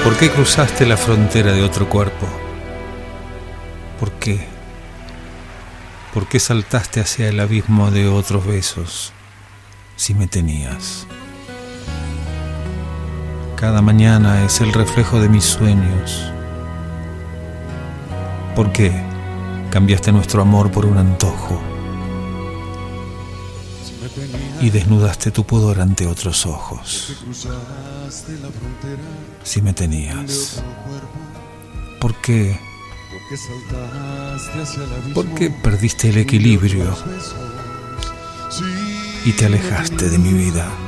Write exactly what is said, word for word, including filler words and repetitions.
¿Por qué cruzaste la frontera de otro cuerpo? ¿Por qué? ¿Por qué saltaste hacia el abismo de otros besos si me tenías? Cada mañana es el reflejo de mis sueños. ¿Por qué cambiaste nuestro amor por un antojo? Y desnudaste tu pudor ante otros ojos. Si me tenías. ¿Por qué? ¿Por qué perdiste el equilibrio y te alejaste de mi vida?